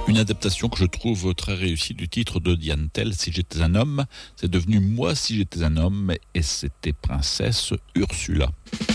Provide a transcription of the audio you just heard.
Une adaptation que je trouve très réussie du titre de Diane Tell, Si j'étais un homme. C'est devenu Moi si j'étais un homme et c'était Princesse Ursula.